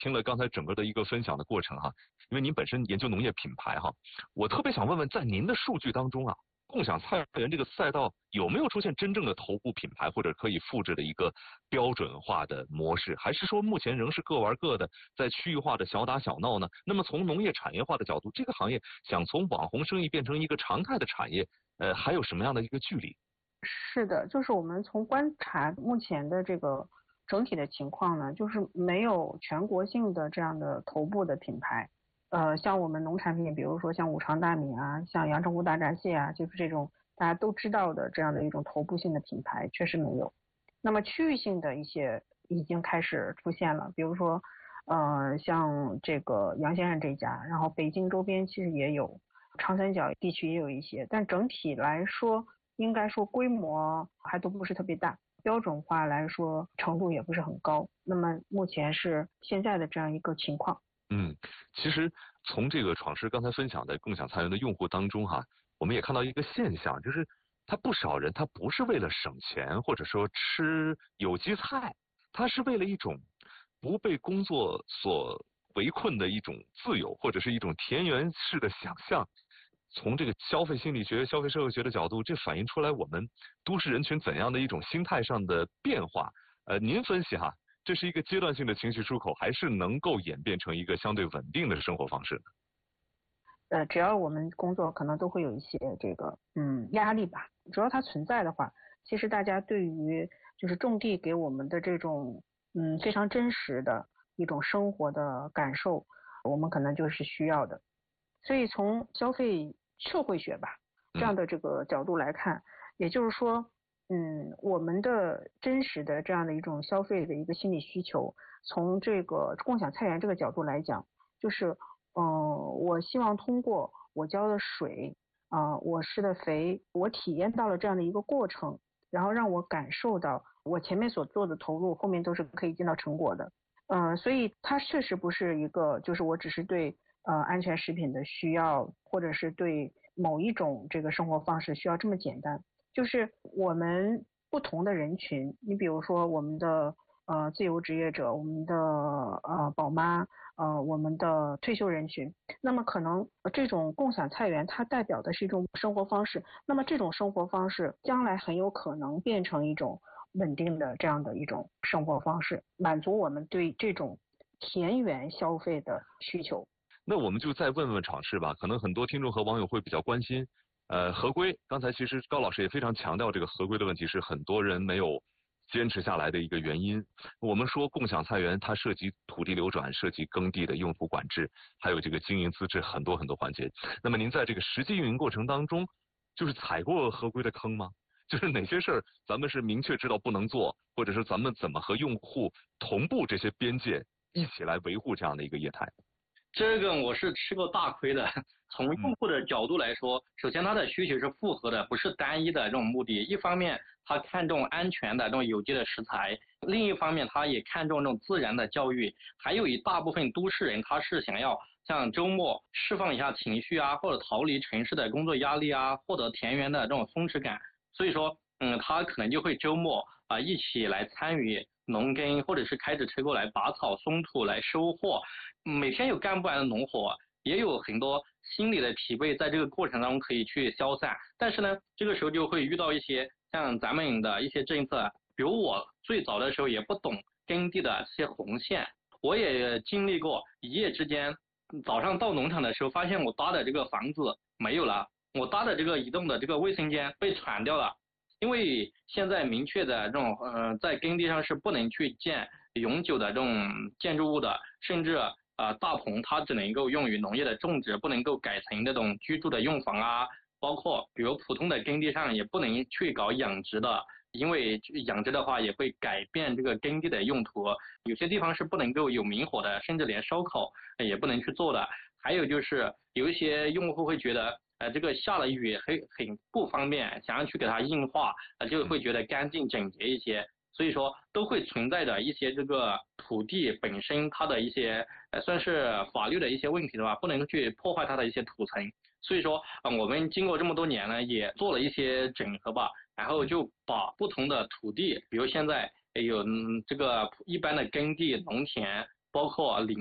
听了刚才整个的一个分享的过程哈，因为您本身研究农业品牌哈，我特别想问问，在您的数据当中啊，共享菜园这个赛道有没有出现真正的头部品牌或者可以复制的一个标准化的模式，还是说目前仍是各玩各的，在区域化的小打小闹呢？那么从农业产业化的角度，这个行业想从网红生意变成一个常态的产业，还有什么样的一个距离？ 是的，就是我们从观察目前的这个整体的情况呢，就是没有全国性的这样的头部的品牌。像我们农产品，比如说像五常大米啊，像阳澄湖大闸蟹啊，就是这种大家都知道的这样的一种头部性的品牌，确实没有。那么区域性的一些已经开始出现了，比如说，像这个洋县岸这家，然后北京周边其实也有，长三角地区也有一些，但整体来说，应该说规模还都不是特别大，标准化来说程度也不是很高。那么目前是现在的这样一个情况。 其实从这个闯师刚才分享的共享菜园的用户当中哈，我们也看到一个现象，就是他不少人他不是为了省钱或者说吃有机菜，他是为了一种不被工作所围困的一种自由，或者是一种田园式的想象。从这个消费心理学、消费社会学的角度，这反映出来我们都市人群怎样的一种心态上的变化。您分析哈，这是一个阶段性的情绪出口，还是能够演变成一个相对稳定的生活方式呢？ 只要我们工作可能都会有一些这个压力吧，只要它存在的话，其实大家对于就是种地给我们的这种非常真实的一种生活的感受，我们可能就是需要的。所以从消费社会学吧这样的这个角度来看，也就是说我们的真实的这样的一种消费的一个心理需求，从这个共享菜园这个角度来讲，就是我希望通过我浇的水我施的肥，我体验到了这样的一个过程，然后让我感受到我前面所做的投入后面都是可以见到成果的。所以它确实不是一个就是我只是对安全食品的需要，或者是对某一种这个生活方式需要这么简单。就是我们不同的人群，你比如说我们的自由职业者，我们的宝妈，我们的退休人群，那么可能这种共享菜园它代表的是一种生活方式，那么这种生活方式将来很有可能变成一种稳定的这样的一种生活方式，满足我们对这种田园消费的需求。 那我们就再问问闯师吧，可能很多听众和网友会比较关心合规。刚才其实高老师也非常强调这个合规的问题是很多人没有坚持下来的一个原因。我们说共享菜园它涉及土地流转，涉及耕地的用途管制，还有这个经营资质很多很多环节。那么您在这个实际运营过程当中，就是踩过合规的坑吗？就是哪些事儿咱们是明确知道不能做，或者是咱们怎么和用户同步这些边界，一起来维护这样的一个业态？ 这个我是吃过大亏的。从用户的角度来说，首先他的需求是复合的，不是单一的这种目的。一方面他看重安全的这种有机的食材，另一方面他也看重这种自然的教育。还有一大部分都市人他是想要像周末释放一下情绪啊，或者逃离城市的工作压力啊，获得田园的这种松弛感。所以说他可能就会周末一起来参与农耕，或者是开着车过来拔草松土来收获。每天有干不完的农活，也有很多心理的疲惫在这个过程当中可以去消散。但是呢，这个时候就会遇到一些像咱们的一些政策，比如我最早的时候也不懂耕地的这些红线，我也经历过一夜之间早上到农场的时候发现我搭的这个房子没有了，我搭的这个移动的这个卫生间被铲掉了。因为现在明确的这种在耕地上是不能去建永久的这种建筑物的，甚至大棚它只能够用于农业的种植，不能够改成这种居住的用房啊，包括比如普通的耕地上也不能去搞养殖的，因为养殖的话也会改变这个耕地的用途，有些地方是不能够有明火的，甚至连烧烤也不能去做的。还有就是有一些用户会觉得这个下了雨很不方便，想要去给它硬化就会觉得干净整洁一些。所以说都会存在着一些这个土地本身它的一些算是法律的一些问题的话，不能去破坏它的一些土层。所以说我们经过这么多年呢，也做了一些整合吧，然后就把不同的土地，比如现在有这个一般的耕地农田， 包括